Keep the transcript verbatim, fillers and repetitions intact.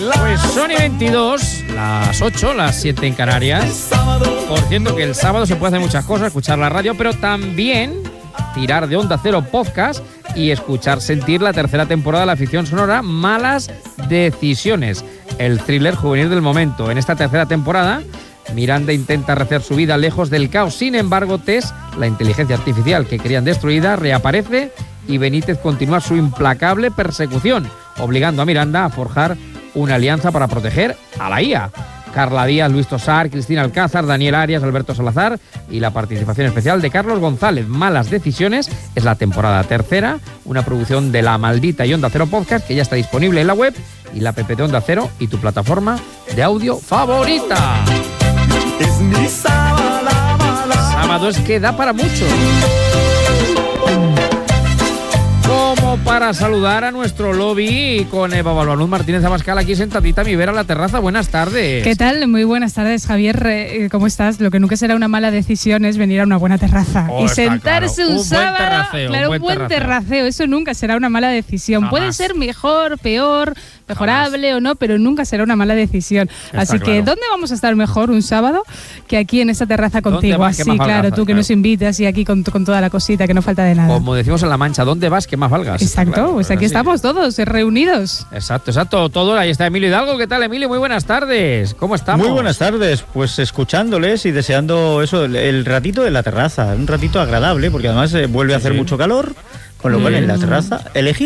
Pues son y veintidós, las ocho, las siete en Canarias. Por cierto que el sábado se puede hacer muchas cosas, escuchar la radio, pero también tirar de Onda Cero podcast y escuchar, sentir la tercera temporada de la ficción sonora Malas Decisiones, el thriller juvenil del momento. En esta tercera temporada, Miranda intenta rehacer su vida lejos del caos. Sin embargo, Tess, la inteligencia artificial que querían destruida, reaparece y Benítez continúa su implacable persecución, obligando a Miranda a forjar una alianza para proteger a la I A. Carla Díaz, Luis Tosar, Cristina Alcázar, Daniel Arias, Alberto Salazar y la participación especial de Carlos González. Malas Decisiones es la temporada tercera, una producción de La Maldita y Onda Cero Podcast que ya está disponible en la web y la app de Onda Cero y tu plataforma de audio favorita. Es mi sábado, sábado es que da para mucho. Como para saludar a nuestro lobby con Eva Balbanuz Martínez Abascal aquí sentadita a mi vera a la terraza. Buenas tardes. ¿Qué tal? Muy buenas tardes, Javier. Eh, ¿Cómo estás? Lo que nunca será una mala decisión es venir a una buena terraza oh, y sentarse claro. un, un sábado. Buen terraceo, claro, un buen, buen terraceo. terraceo. Eso nunca será una mala decisión. Jamás. Puede ser mejor, peor, mejorable Jamás. o no, pero nunca será una mala decisión. Está Así que, claro. ¿dónde vamos a estar mejor un sábado que aquí en esta terraza contigo? Vas, sí, claro, valgas, tú que claro. nos invitas y aquí con, con toda la cosita, que no falta de nada. Como decimos en La Mancha, ¿dónde vas que más valgas? Exacto, Claro, pues aquí sí. estamos todos reunidos. Exacto, exacto, todo. Ahí está Emilio Hidalgo. ¿Qué tal, Emilio? Muy buenas tardes. ¿Cómo estamos? Muy buenas tardes, pues escuchándoles y deseando eso, el, el ratito de la terraza, un ratito agradable, porque además eh, vuelve a hacer sí. mucho calor, con lo Mm. cual en la terraza elegir